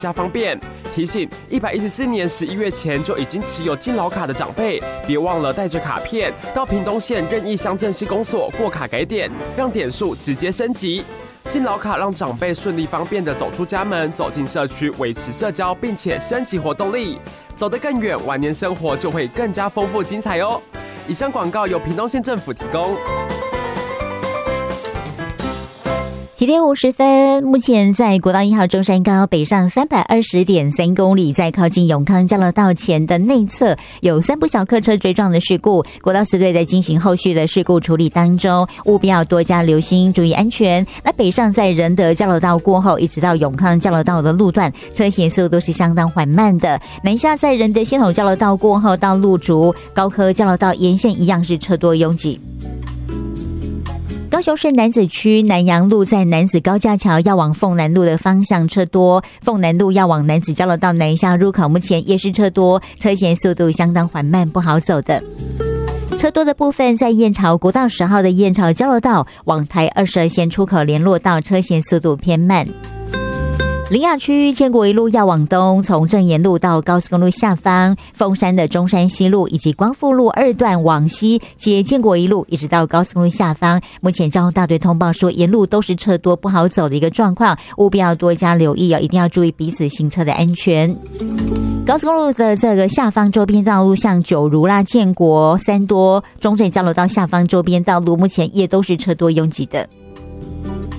加方便。提醒114年11月前就已经持有敬老卡的长辈，别忘了带着卡片到屏东县任意乡镇市公所过卡改点，让点数直接升级。敬老卡让长辈顺利方便地走出家门，走进社区，维持社交，并且升级活动力，走得更远，晚年生活就会更加丰富精彩哦。以上广告由屏东县政府提供。 7点50分，目前在国道1号中山高北上320.3公里，在靠近永康交流道前的内侧有3部小客车追撞的事故，国道4队在进行后续的事故处理当中，务必要多加留心，注意安全。那北上在仁德交流道过后，一直到永康交流道的路段，车行速度是相当缓慢的。南下在仁德系统交流道过后到路竹高科交流道沿线一样是车多拥挤。高雄市楠梓区南阳路在楠梓高架桥要往凤南路的方向车多，凤南路要往楠梓交流道南下入口目前也是车多，车行速度相当缓慢，不好走的。车多的部分在燕巢国道10号的燕巢交流道往台22线出口联络道，车行速度偏慢。苓雅区建国一路要往东，从正延路到高速公路下方，凤山的中山西路以及光复路2段往西接建国一路一直到高速公路下方，目前交通大队通报说沿路都是车多不好走的一个状况，务必要多加留意，一定要注意彼此行车的安全。高速公路的这个下方周边道路，像九如啦、建国、三多、中正交流道下方周边道路，目前也都是车多拥挤的。